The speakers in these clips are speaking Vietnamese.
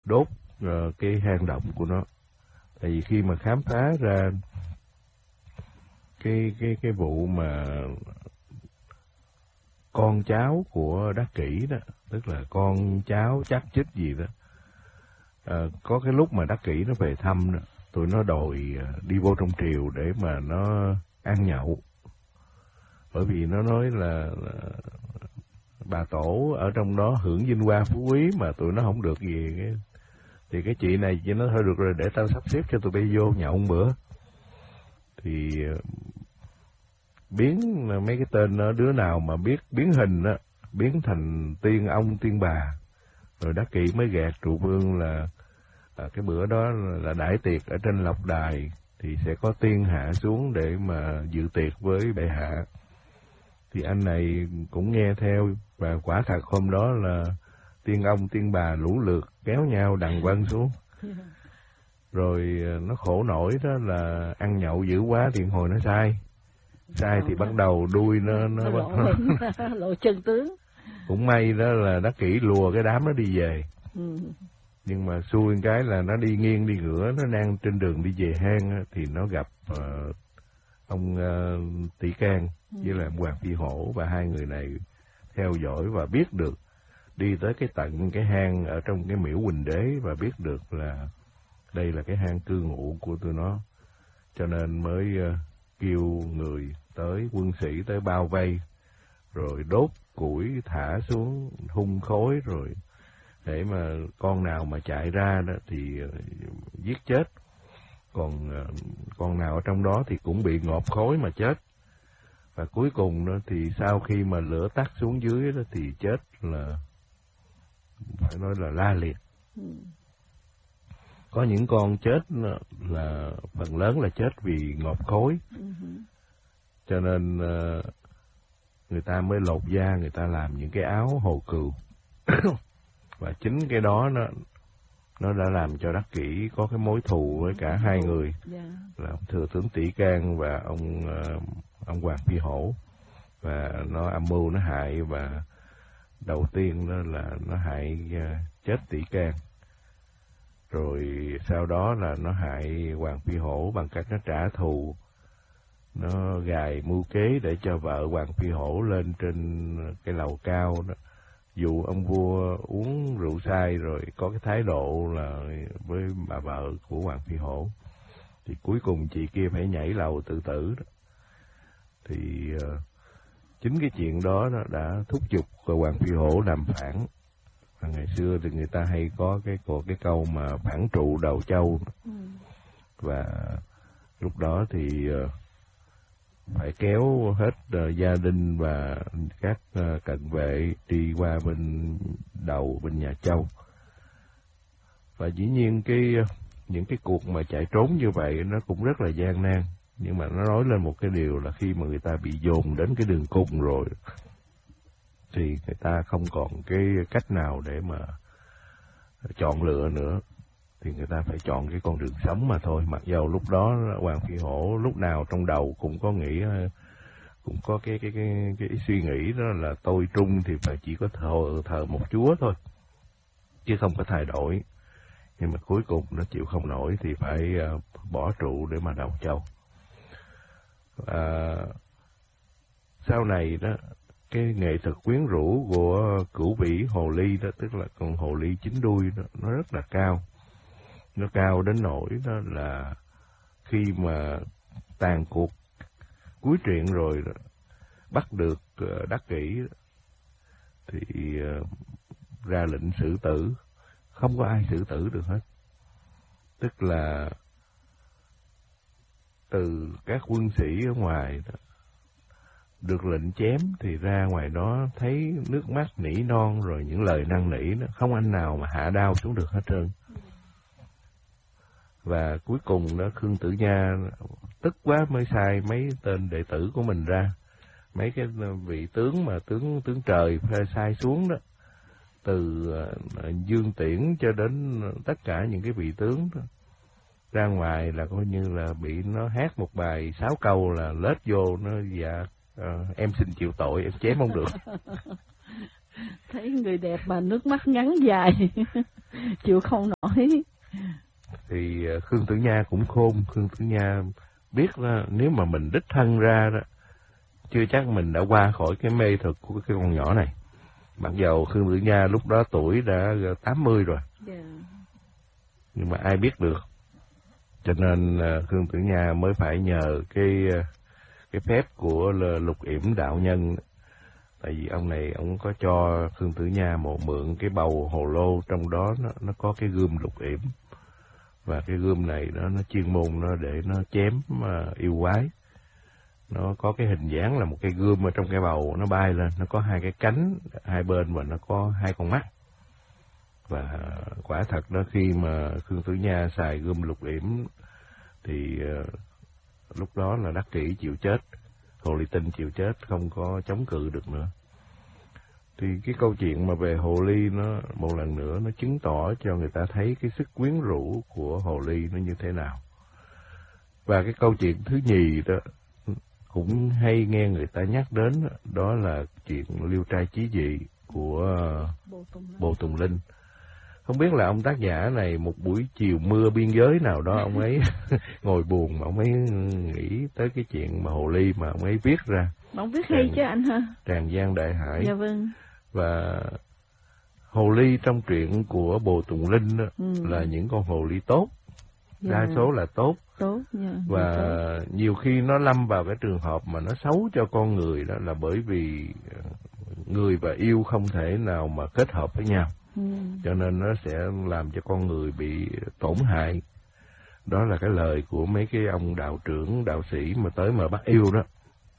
đốt cái hang động của nó. Tại vì khi mà khám phá ra cái vụ mà con cháu của Đắc Kỷ đó, tức là con cháu chắc chích gì đó, có cái lúc mà Đắc Kỷ nó về thăm đó, tụi nó đòi đi vô trong triều để mà nó ăn nhậu, bởi vì nó nói là bà tổ ở trong đó hưởng vinh hoa phú quý mà tụi nó không được gì. Thì cái chị này chỉ nói thôi được rồi, để tao sắp xếp cho tụi bay vô nhậu một bữa. Thì biến mấy cái tên đó, đứa nào mà biết biến hình á, biến thành tiên ông tiên bà. Rồi Đắc Kỷ mới gạt trụ vương là cái bữa đó là đãi tiệc ở trên Lộc Đài, thì sẽ có tiên hạ xuống để mà dự tiệc với bệ hạ. Thì anh này cũng nghe theo, và quả thật hôm đó là tiên ông tiên bà lũ lượt kéo nhau đằng quăng xuống. Rồi nó khổ nổi đó là ăn nhậu dữ quá thì hồi nó sai thì bắt đầu đuôi nó lộ chân tướng. Cũng may đó là Đắc Kỷ lùa cái đám nó đi về. Nhưng mà xui cái là nó đi nghiêng đi ngửa, nó đang trên đường đi về hang thì nó gặp ông Tỷ Can với lại ông Hoàng Phi Hổ, và hai người này theo dõi và biết được, đi tới cái tận cái hang ở trong cái miễu Huỳnh Đế và biết được là đây là cái hang cư ngụ của tụi nó, cho nên mới kêu người tới, quân sĩ tới bao vây, rồi đốt củi thả xuống hun khói, rồi để mà con nào mà chạy ra đó thì giết chết, còn con nào ở trong đó thì cũng bị ngộp khói mà chết. Và cuối cùng đó thì sau khi mà lửa tắt xuống dưới đó thì chết là phải nói là la liệt. Có những con chết là phần lớn là chết vì ngộp khói, cho nên người ta mới lột da, người ta làm những cái áo hồ cừu. Và chính cái đó nó đã làm cho Đắc Kỷ có cái mối thù với cả hai người, là ông thừa tướng Tỷ Can và ông Hoàng Phi Hổ, và nó âm mưu nó hại, và đầu tiên đó là nó hại chết Tỷ Can, rồi sau đó là nó hại Hoàng Phi Hổ bằng cách nó trả thù, nó gài mưu kế để cho vợ Hoàng Phi Hổ lên trên cái lầu cao đó, dụ ông vua uống rượu say rồi có cái thái độ là với bà vợ của Hoàng Phi Hổ, thì cuối cùng chị kia phải nhảy lầu tự tử đó. Thì chính cái chuyện đó đã thúc giục Hoàng Phi Hổ làm phản. Và ngày xưa thì người ta hay có cái câu mà phản trụ đầu châu. Và lúc đó thì phải kéo hết gia đình và các cận vệ đi qua bên nhà Châu. Và dĩ nhiên những cái cuộc mà chạy trốn như vậy nó cũng rất là gian nan, nhưng mà nó nói lên một cái điều là khi mà người ta bị dồn đến cái đường cùng rồi thì người ta không còn cái cách nào để mà chọn lựa nữa, thì người ta phải chọn cái con đường sống mà thôi. Mặc dầu lúc đó Hoàng Phi Hổ lúc nào trong đầu cũng có cái suy nghĩ đó là tôi trung thì phải chỉ có thờ một chúa thôi, chứ không có thay đổi. Nhưng mà cuối cùng nó chịu không nổi thì phải bỏ trụ để mà đầu châu. Sau này đó, cái nghệ thuật quyến rũ của Cửu Vĩ Hồ Ly đó, tức là con hồ ly chín đuôi đó, nó rất là cao. Nó cao đến nỗi đó là khi mà tàn cuộc cuối truyện rồi đó, bắt được Đắc Kỷ thì ra lệnh xử tử, không có ai xử tử được hết. Tức là từ các quân sĩ ở ngoài đó, được lệnh chém thì ra ngoài đó thấy nước mắt nỉ non, rồi những lời năn nỉ đó, không anh nào mà hạ đao xuống được hết trơn. Và cuối cùng đó, Khương Tử Nha tức quá mới sai mấy tên đệ tử của mình ra, mấy cái vị tướng mà tướng trời sai xuống đó, từ Dương Tiễn cho đến tất cả những cái vị tướng đó, ra ngoài là coi như là bị nó hát một bài 6 câu là lết vô nó dạ em xin chịu tội, em chém không được. Thấy người đẹp mà nước mắt ngắn dài, chịu không nổi. Thì Khương Tử Nha cũng khôn. Khương Tử Nha biết là nếu mà mình đích thân ra đó, chưa chắc mình đã qua khỏi cái mê thực của cái con nhỏ này. Mặc dầu Khương Tử Nha lúc đó tuổi đã 80 rồi. Yeah. Nhưng mà ai biết được. Cho nên Khương Tử Nha mới phải nhờ cái phép của Lục Yểm đạo nhân. Tại vì ông này ông có cho Khương Tử Nha mượn cái bầu hồ lô, trong đó nó có cái gươm Lục Yểm. Và cái gươm này nó chuyên môn nó để nó chém yêu quái. Nó có cái hình dáng là một cây gươm ở trong cái bầu, nó bay lên, nó có hai cái cánh hai bên và nó có hai con mắt. Và quả thật đó, khi mà Khương Tử Nha xài gươm Lục Yểm thì lúc đó là Đắc Kỷ chịu chết, Hồ Ly Tinh chịu chết, không có chống cự được nữa. Thì cái câu chuyện mà về Hồ Ly nó một lần nữa nó chứng tỏ cho người ta thấy cái sức quyến rũ của Hồ Ly nó như thế nào. Và cái câu chuyện thứ nhì đó cũng hay nghe người ta nhắc đến, đó là chuyện Liêu Trai Chí Dị của Bồ Tùng Linh. Không biết là ông tác giả này một buổi chiều mưa biên giới nào đó ông ấy ngồi buồn mà ông ấy nghĩ tới cái chuyện mà Hồ Ly mà ông ấy viết ra. Ông viết hay chứ anh ha? Tràng Giang Đại Hải. Dạ vâng. Và Hồ Ly trong truyện của Bồ Tùng Linh đó, là những con hồ ly tốt. Dạ. Đa số là tốt. Tốt, dạ. Và nhiều khi nó lâm vào cái trường hợp mà nó xấu cho con người, đó là bởi vì người và yêu không thể nào mà kết hợp với nhau. Cho nên nó sẽ làm cho con người bị tổn hại. Đó là cái lời của mấy cái ông đạo trưởng, đạo sĩ mà tới mà bắt yêu đó.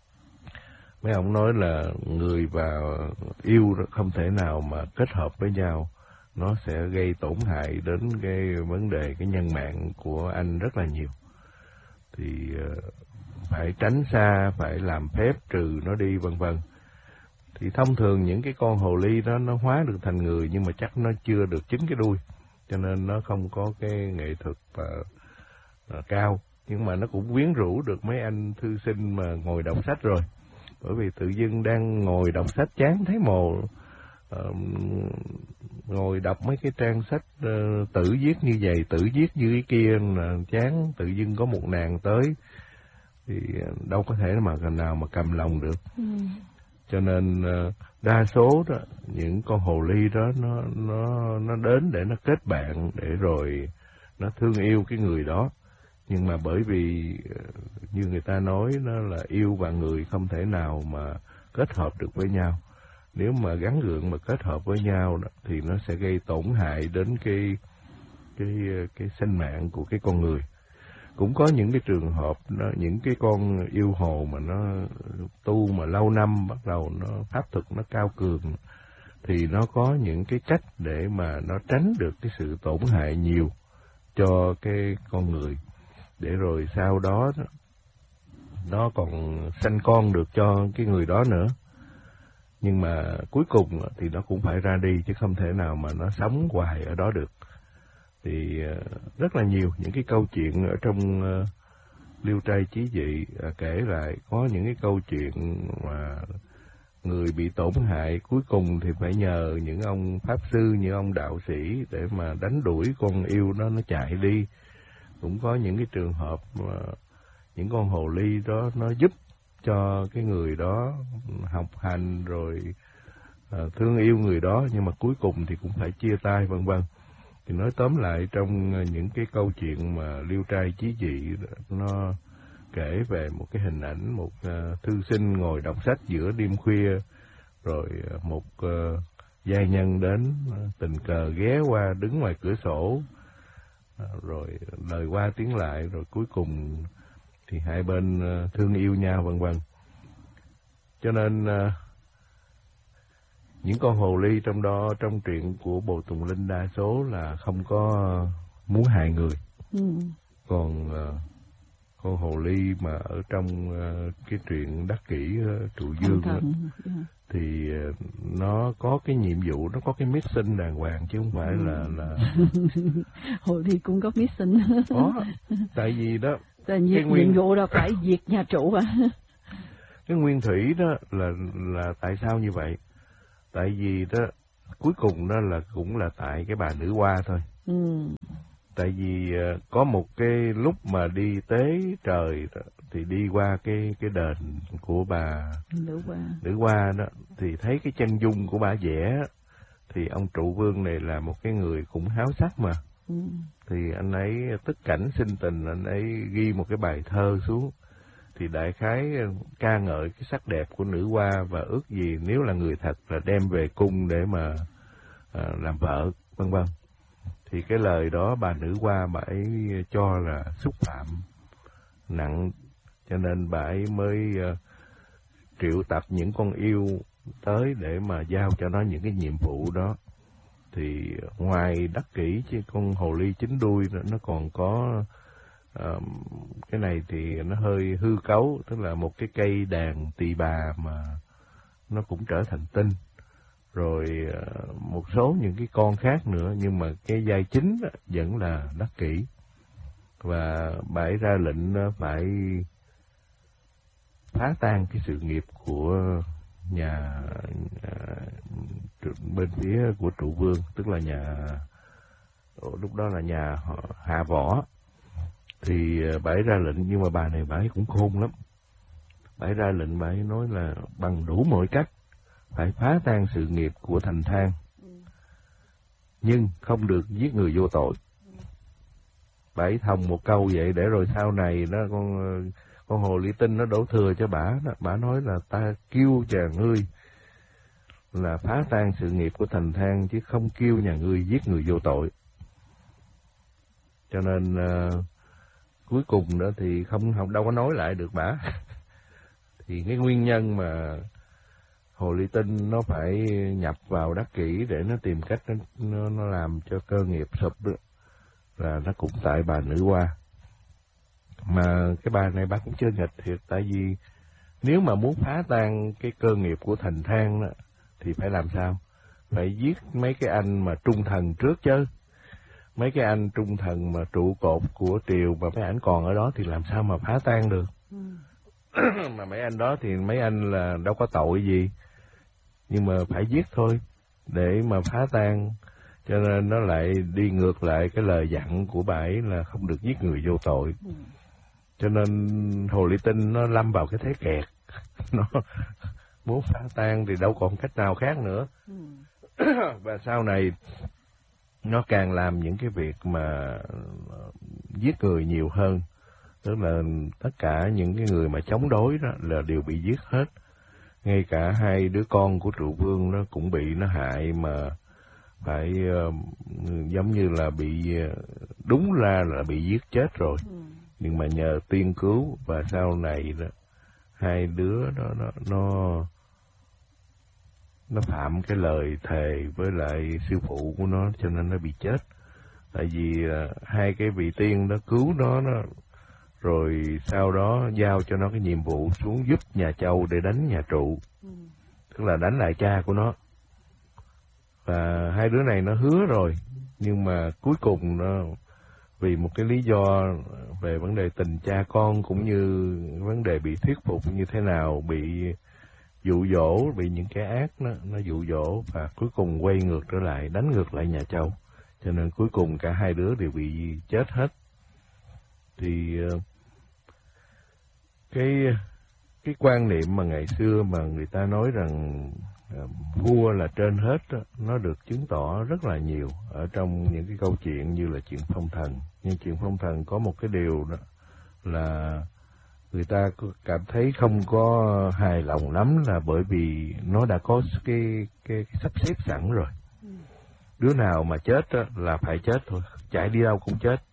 Mấy ông nói là người và yêu không thể nào mà kết hợp với nhau. Nó sẽ gây tổn hại đến cái vấn đề, cái nhân mạng của anh rất là nhiều. Thì phải tránh xa, phải làm phép trừ nó đi vân vân. Thì thông thường những cái con hồ ly đó nó hóa được thành người, nhưng mà chắc nó chưa được chín cái đuôi, cho nên nó không có cái nghệ thuật cao. Nhưng mà nó cũng quyến rũ được mấy anh thư sinh mà ngồi đọc sách rồi. Bởi vì tự dưng đang ngồi đọc sách chán thấy mồ, ngồi đọc mấy cái trang sách tử viết như vậy, tử viết như cái kia là chán, tự dưng có một nàng tới thì đâu có thể nào mà cầm lòng được. Cho nên đa số đó, những con hồ ly đó nó đến để nó kết bạn, để rồi nó thương yêu cái người đó. Nhưng mà bởi vì như người ta nói, nó là yêu và người không thể nào mà kết hợp được với nhau. Nếu mà gắn gượng mà kết hợp với nhau đó, thì nó sẽ gây tổn hại đến cái sinh mạng của cái con người. Cũng có những cái trường hợp những cái con yêu hồ mà nó tu mà lâu năm, bắt đầu nó pháp thực nó cao cường, thì nó có những cái cách để mà nó tránh được cái sự tổn hại nhiều cho cái con người, để rồi sau đó nó còn sanh con được cho cái người đó nữa. Nhưng mà cuối cùng thì nó cũng phải ra đi, chứ không thể nào mà nó sống hoài ở đó được. Thì rất là nhiều những cái câu chuyện ở trong Liêu Trai Chí Dị kể lại, có những cái câu chuyện mà người bị tổn hại cuối cùng thì phải nhờ những ông pháp sư, những ông đạo sĩ để mà đánh đuổi con yêu đó nó chạy đi. Cũng có những cái trường hợp mà những con hồ ly đó nó giúp cho cái người đó học hành rồi thương yêu người đó, nhưng mà cuối cùng thì cũng phải chia tay vân vân. Thì nói tóm lại, trong những cái câu chuyện mà Liêu Trai Chí Dị nó kể về một cái hình ảnh một thư sinh ngồi đọc sách giữa đêm khuya, rồi một giai nhân đến tình cờ ghé qua đứng ngoài cửa sổ, rồi lời qua tiếng lại, rồi cuối cùng thì hai bên thương yêu nhau vân vân. Cho nên những con hồ ly trong đó, trong truyện của Bồ Tùng Linh, đa số là không có muốn hại người. Còn con hồ ly mà ở trong cái truyện Đắc Kỷ Trụ Dương đó, thì nó có cái nhiệm vụ, nó có cái mission đàng hoàng, chứ không phải là hồ ly cũng có mission. Có, tại vì đó cái nhiệm vụ là phải diệt nhà trụ à. Cái nguyên thủy đó là tại sao như vậy? tại vì đó cuối cùng đó là cũng là tại cái bà nữ hoa thôi. Tại vì có một cái lúc mà đi tế trời đó, thì đi qua cái đền của bà nữ hoa đó, thì thấy cái chân dung của bà vẽ, thì ông trụ vương này là một cái người cũng háo sắc mà. Thì anh ấy tức cảnh sinh tình, anh ấy ghi một cái bài thơ xuống, thì đại khái ca ngợi cái sắc đẹp của nữ hoa, và ước gì nếu là người thật là đem về cung để mà làm vợ, vân vân. Thì cái lời đó bà nữ hoa bà ấy cho là xúc phạm nặng, cho nên bà ấy mới triệu tập những con yêu tới để mà giao cho nó những cái nhiệm vụ đó. Thì ngoài đắc kỷ chứ con hồ ly chín đuôi nó còn có cái này thì nó hơi hư cấu, tức là một cái cây đàn tỳ bà mà nó cũng trở thành tinh, rồi một số những cái con khác nữa, nhưng mà cái vai chính vẫn là đắc kỷ. Và bà ấy ra lệnh phải phá tan cái sự nghiệp của nhà bên phía của trụ vương, tức là lúc đó là nhà Hạ Võ. Thì bà ấy ra lệnh, nhưng mà bà này bà ấy cũng khôn lắm. Bà ấy ra lệnh, bà ấy nói là bằng đủ mọi cách phải phá tan sự nghiệp của Thành Thang, nhưng không được giết người vô tội. Bà ấy thông một câu vậy để rồi sau này đó con hồ ly tinh nó đổ thừa cho bà đó. Bà nói là ta kêu nhà ngươi là phá tan sự nghiệp của Thành Thang, chứ không kêu nhà ngươi giết người vô tội. Cho nên cuối cùng đó thì không đâu có nói lại được bà. Thì cái nguyên nhân mà hồ ly tinh nó phải nhập vào đắc kỷ để nó tìm cách nó làm cho cơ nghiệp sụp đó, là nó cũng tại bà nữ hoa. Mà cái bà này bà cũng chơi nghịch thiệt, tại vì nếu mà muốn phá tan cái cơ nghiệp của Thành Thang đó, thì phải làm sao? Phải giết mấy cái anh mà trung thần trước chứ. Mấy cái anh trung thần mà trụ cột của triều mà mấy ảnh còn ở đó thì làm sao mà phá tan được. Mà mấy anh đó thì mấy anh là đâu có tội gì, nhưng mà phải giết thôi để mà phá tan. Cho nên nó lại đi ngược lại cái lời dặn của bà ấy là không được giết người vô tội. Cho nên hồ ly tinh nó lâm vào cái thế kẹt. Nó muốn phá tan thì đâu còn cách nào khác nữa. Và sau này nó càng làm những cái việc mà giết người nhiều hơn. Tức là tất cả những cái người mà chống đối đó là đều bị giết hết. Ngay cả hai đứa con của trụ vương nó cũng bị nó hại, mà phải giống như là bị đúng ra là bị giết chết rồi. Nhưng mà nhờ tiên cứu, và sau này đó hai đứa đó nó phạm cái lời thề với lại sư phụ của nó, cho nên nó bị chết. Tại vì hai cái vị tiên đó cứu nó rồi sau đó giao cho nó cái nhiệm vụ xuống giúp nhà Châu để đánh nhà trụ, tức là đánh lại cha của nó. Và hai đứa này nó hứa rồi, nhưng mà cuối cùng nó vì một cái lý do về vấn đề tình cha con, cũng như vấn đề bị thuyết phục như thế nào, bị dụ dỗ, bị những cái ác nó dụ dỗ, và cuối cùng quay ngược trở lại, đánh ngược lại nhà Châu. Cho nên cuối cùng cả hai đứa đều bị chết hết. Thì cái quan niệm mà ngày xưa mà người ta nói rằng vua là trên hết đó, nó được chứng tỏ rất là nhiều ở trong những cái câu chuyện như là chuyện phong thần. Nhưng chuyện phong thần có một cái điều đó là người ta cảm thấy không có hài lòng lắm, là bởi vì nó đã có cái sắp xếp sẵn rồi. Đứa nào mà chết đó, là phải chết thôi, chạy đi đâu cũng chết.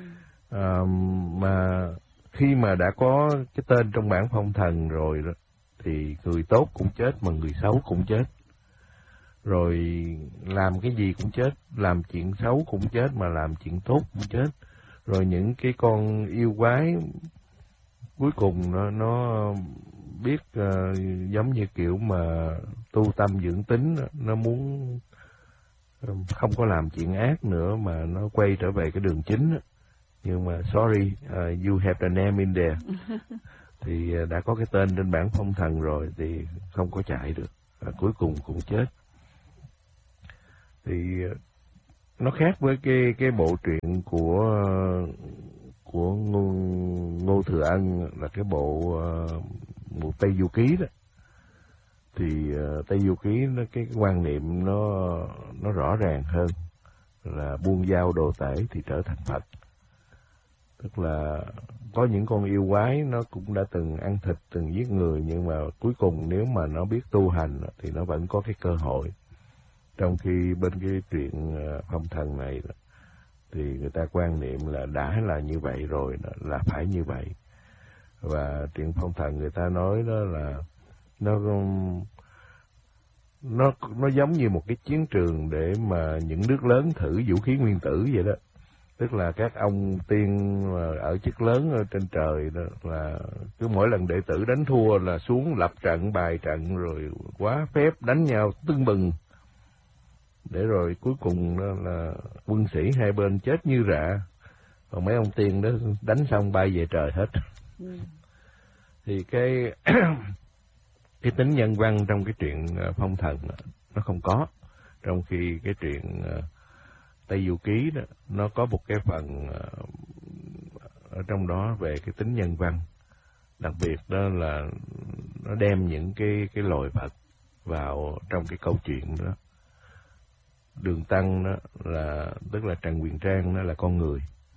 Mà khi mà đã có cái tên trong bảng phong thần rồi đó, thì người tốt cũng chết mà người xấu cũng chết. Rồi làm cái gì cũng chết, làm chuyện xấu cũng chết mà làm chuyện tốt cũng chết. Rồi những cái con yêu quái cuối cùng nó biết giống như kiểu mà tu tâm dưỡng tính, nó muốn không có làm chuyện ác nữa mà nó quay trở về cái đường chính. Nhưng mà sorry, you have the name in there. Thì đã có cái tên trên bảng phong thần rồi thì không có chạy được, và cuối cùng cũng chết. Thì nó khác với cái bộ truyện của Ngô Thừa Ân là cái bộ Tây Du Ký đó. Thì Tây Du Ký nó cái quan niệm nó rõ ràng hơn, là buông dao đồ tể thì trở thành Phật. Tức là có những con yêu quái nó cũng đã từng ăn thịt, từng giết người, nhưng mà cuối cùng nếu mà nó biết tu hành thì nó vẫn có cái cơ hội. Trong khi bên cái chuyện phong thần này thì người ta quan niệm là đã là như vậy rồi là phải như vậy. Và chuyện phong thần người ta nói đó là nó giống như một cái chiến trường để mà những nước lớn thử vũ khí nguyên tử vậy đó. Tức là các ông tiên ở chức lớn ở trên trời đó, là cứ mỗi lần đệ tử đánh thua là xuống lập trận, bài trận, rồi quá phép đánh nhau tưng bừng, để rồi cuối cùng đó là quân sĩ hai bên chết như rạ, còn mấy ông tiên đó đánh xong bay về trời hết. Thì cái cái tính nhân văn trong cái chuyện phong thần nó không có, trong khi cái chuyện Tây Du Ký đó nó có một cái phần ở trong đó về cái tính nhân văn, đặc biệt đó là nó đem những cái loài vật vào trong cái câu chuyện đó. Đường Tăng đó là tức là Trần Quyền Trang đó là con người,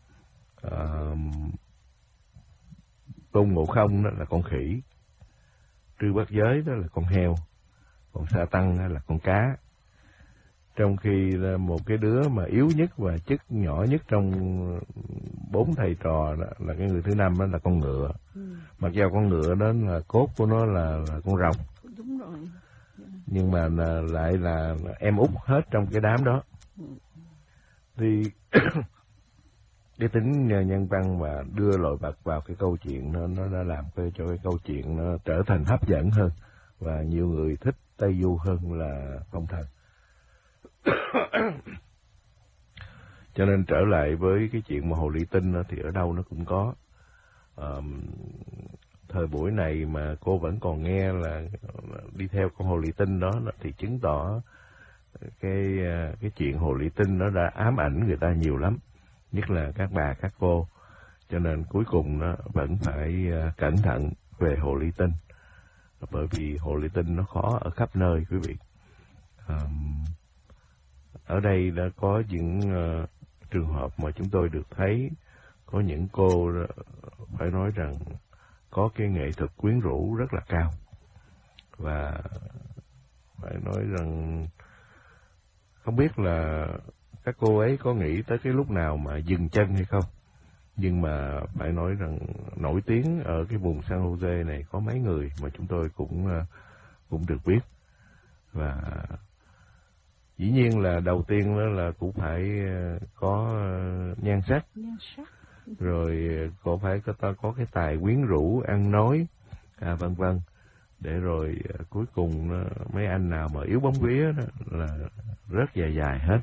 Tôn Ngộ Không đó là con khỉ, Trư Bát Giới đó là con heo, còn Sa Tăng đó là con cá. Trong khi là một cái đứa mà yếu nhất và chức nhỏ nhất trong 4 thầy trò đó, là cái người thứ năm đó là con ngựa. Mặc dù con ngựa đó là cốt của nó là con rồng. Đúng rồi. Nhưng mà lại là em út hết trong cái đám đó. Thì cái tính nhân văn mà đưa loài vật vào cái câu chuyện nó đã làm cho cái câu chuyện nó trở thành hấp dẫn hơn, và nhiều người thích Tây Du hơn là phong thần. Cho nên trở lại với cái chuyện mà hồ ly tinh thì ở đâu nó cũng có. Thời buổi này mà cô vẫn còn nghe là đi theo con hồ ly tinh đó thì chứng tỏ cái chuyện hồ ly tinh nó đã ám ảnh người ta nhiều lắm, nhất là các bà các cô. Cho nên cuối cùng nó vẫn phải cẩn thận về hồ ly tinh, bởi vì hồ ly tinh nó khó ở khắp nơi quý vị. Ở đây đã có những trường hợp mà chúng tôi được thấy có những cô phải nói rằng có cái nghệ thuật quyến rũ rất là cao, và phải nói rằng không biết là các cô ấy có nghĩ tới cái lúc nào mà dừng chân hay không, nhưng mà phải nói rằng nổi tiếng ở cái vùng San Jose này có mấy người mà chúng tôi cũng được biết. Và dĩ nhiên là đầu tiên đó là cũng phải có nhan sắc, rồi cũng phải có cái tài quyến rũ, ăn nói, vân vân, để rồi cuối cùng mấy anh nào mà yếu bóng vía đó là rất dài hết.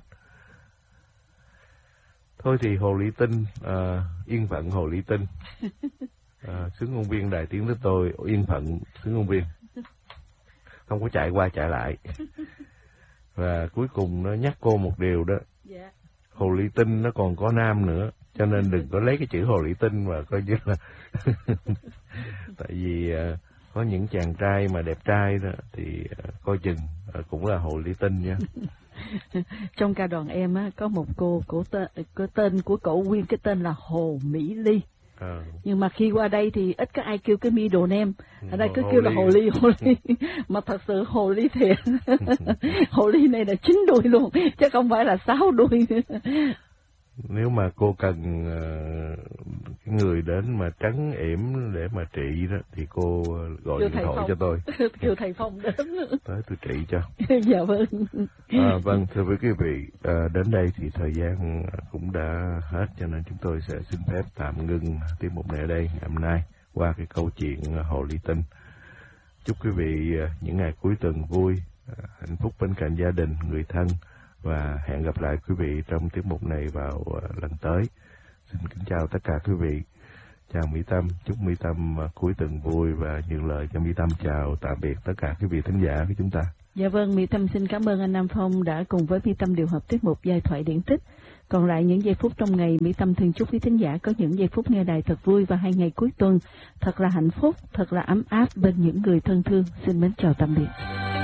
Thôi thì hồ ly tinh, yên phận hồ ly tinh, xứng ngôn viên Đài Tiếng Nói Tôi yên phận xứng ngôn viên, không có chạy qua chạy lại. Và cuối cùng nó nhắc cô một điều đó, hồ ly tinh nó còn có nam nữa, cho nên đừng có lấy cái chữ hồ ly tinh mà coi như là tại vì có những chàng trai mà đẹp trai đó thì coi chừng cũng là hồ ly tinh nha. Trong ca đoàn em á có một cô tên của cậu Nguyên, cái tên là Hồ Mỹ Ly. Nhưng mà khi qua đây thì ít có ai kêu cái middle name, ở đây cứ kêu là hồ ly. Mà thật sự hồ ly thiệt. Hồ ly này là 9 đuôi luôn, chứ không phải là 6 đuôi. Nếu mà cô cần cái người đến mà trấn yểm để mà trị đó thì cô gọi điện thoại cho tôi. Kêu thầy Phong đến. Tới tôi trị cho. Dạ vâng. Vâng, thưa quý vị, đến đây thì thời gian cũng đã hết, cho nên chúng tôi sẽ xin phép tạm ngưng tiết mục này ở đây ngày hôm nay qua cái câu chuyện hồ ly tinh. Chúc quý vị những ngày cuối tuần vui, hạnh phúc bên cạnh gia đình, người thân, và hẹn gặp lại quý vị trong tiết mục này vào lần tới. Xin kính chào tất cả quý vị. Chào Mỹ Tâm, chúc Mỹ Tâm cuối tuần vui, và nhường lời cho Mỹ Tâm chào tạm biệt tất cả quý vị thính giả của chúng ta. Dạ vâng, Mỹ Tâm xin cảm ơn anh Nam Phong đã cùng với Mỹ Tâm điều hợp tiết mục Giai thoại điển tích. Còn lại những giây phút trong ngày, Mỹ Tâm thường chúc quý thính giả có những giây phút nghe đài thật vui và 2 ngày cuối tuần thật là hạnh phúc, thật là ấm áp bên những người thân thương. Xin mến chào tạm biệt.